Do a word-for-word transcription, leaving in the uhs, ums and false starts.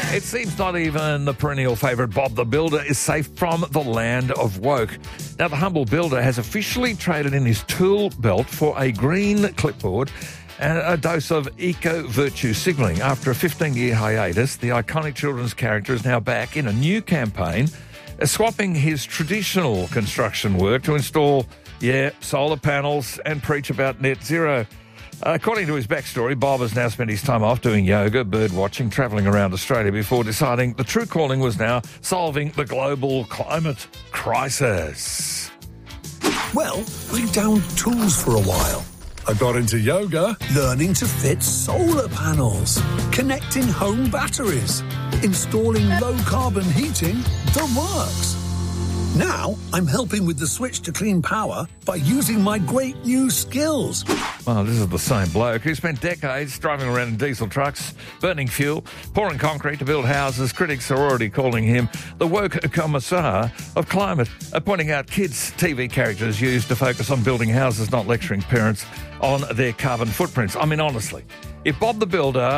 It seems not even the perennial favourite Bob the Builder is safe from the land of woke. Now, the humble builder has officially traded in his tool belt for a green clipboard and a dose of eco-virtue signalling. After a fifteen-year hiatus, the iconic children's character is now back in a new campaign, uh, swapping his traditional construction work to install, yeah, solar panels and preach about net zero. Uh, according to his backstory, Bob has now spent his time off doing yoga, bird watching, travelling around Australia before deciding the true calling was now solving the global climate crisis. Well, I downed tools for a while. I got into yoga, learning to fit solar panels, connecting home batteries, installing low-carbon heating, the works. Now, I'm helping with the switch to clean power by using my great new skills. Well, this is the same bloke who spent decades driving around in diesel trucks, burning fuel, pouring concrete to build houses. Critics are already calling him the woke commissar of climate, uh, pointing out kids' T V characters used to focus on building houses, not lecturing parents on their carbon footprints. I mean, honestly, if Bob the Builder